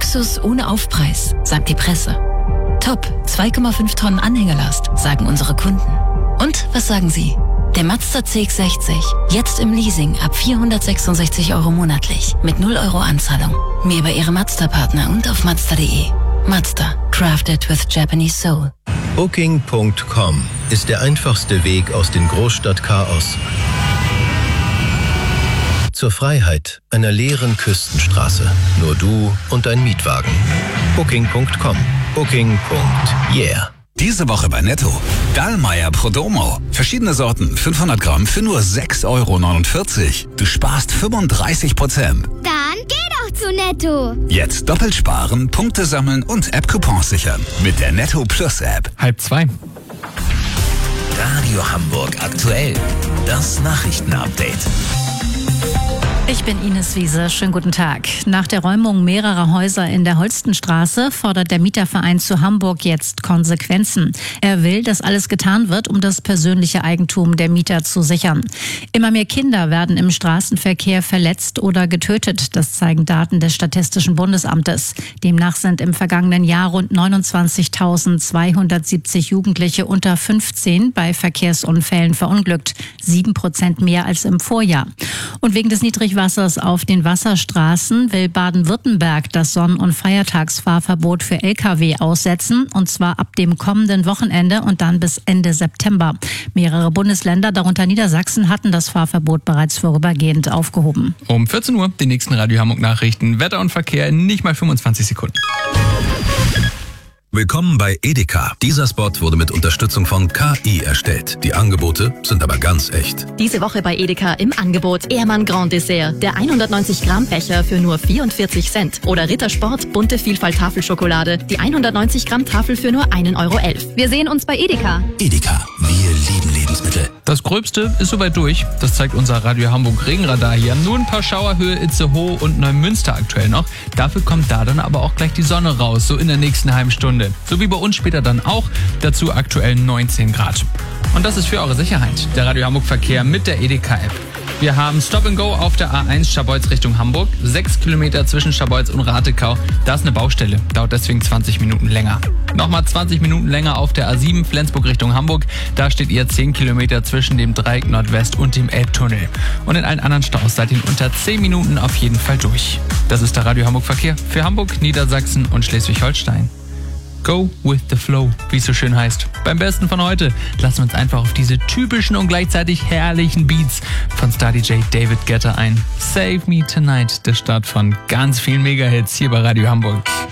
Luxus ohne Aufpreis, sagt die Presse. Top, 2,5 Tonnen Anhängerlast, sagen unsere Kunden. Und was sagen Sie? Der Mazda CX-60, jetzt im Leasing ab 466 € monatlich, mit 0 € Anzahlung. Mehr bei Ihrem Mazda-Partner und auf Mazda.de. Mazda, crafted with Japanese soul. Booking.com ist der einfachste Weg aus dem Großstadtchaos zur Freiheit einer leeren Küstenstraße. Nur du und dein Mietwagen. Booking.com. Booking.yeah. Diese Woche bei Netto. Dallmayr Prodomo. Verschiedene Sorten, 500 Gramm für nur 6,49 €. Du sparst 35%. Dann geh doch zu Netto. Jetzt doppelt sparen, Punkte sammeln und App-Coupons sichern. Mit der Netto Plus App. 1:30. Radio Hamburg aktuell. Das Nachrichtenupdate. Ich bin Ines Wiese. Schönen guten Tag. Nach der Räumung mehrerer Häuser in der Holstenstraße fordert der Mieterverein zu Hamburg jetzt Konsequenzen. Er will, dass alles getan wird, um das persönliche Eigentum der Mieter zu sichern. Immer mehr Kinder werden im Straßenverkehr verletzt oder getötet. Das zeigen Daten des Statistischen Bundesamtes. Demnach sind im vergangenen Jahr rund 29.270 Jugendliche unter 15 bei Verkehrsunfällen verunglückt. 7% mehr als im Vorjahr. Und wegen des Niedrigwassers auf den Wasserstraßen will Baden-Württemberg das Sonn- und Feiertagsfahrverbot für Lkw aussetzen, und zwar ab dem kommenden Wochenende und dann bis Ende September. Mehrere Bundesländer, darunter Niedersachsen, hatten das Fahrverbot bereits vorübergehend aufgehoben. Um 14 Uhr die nächsten Radio Hamburg Nachrichten. Wetter und Verkehr in nicht mal 25 Sekunden. Willkommen bei Edeka. Dieser Spot wurde mit Unterstützung von KI erstellt. Die Angebote sind aber ganz echt. Diese Woche bei Edeka im Angebot Ehrmann Grand Dessert. Der 190 Gramm Becher für nur 44 Cent. Oder Rittersport bunte Vielfalt Tafelschokolade. Die 190 Gramm Tafel für nur 1,11 €. Wir sehen uns bei Edeka. Edeka, wir lieben Lebensmittel. Das Gröbste ist soweit durch. Das zeigt unser Radio Hamburg Regenradar hier. Nur ein paar Schauerhöhe Itzehoe und Neumünster aktuell noch. Dafür kommt da dann aber auch gleich die Sonne raus, so in der nächsten halben Stunde. So wie bei uns später dann auch. Dazu aktuell 19 Grad. Und das ist für eure Sicherheit. Der Radio Hamburg Verkehr mit der Edeka-App. Wir haben Stop and Go auf der A1 Scharbeutz Richtung Hamburg. 6 Kilometer zwischen Scharbeutz und Ratekau. Da ist eine Baustelle. Dauert deswegen 20 Minuten länger. Nochmal 20 Minuten länger auf der A7 Flensburg Richtung Hamburg. Da steht ihr 10 Kilometer zwischen dem Dreieck Nordwest und dem Elbtunnel. Und in allen anderen Staus seid ihr in unter 10 Minuten auf jeden Fall durch. Das ist der Radio Hamburg Verkehr für Hamburg, Niedersachsen und Schleswig-Holstein. Go with the flow, wie es so schön heißt. Beim Besten von heute lassen wir uns einfach auf diese typischen und gleichzeitig herrlichen Beats von Star-DJ David Guetta ein. Save Me Tonight, der Start von ganz vielen Mega-Hits hier bei Radio Hamburg.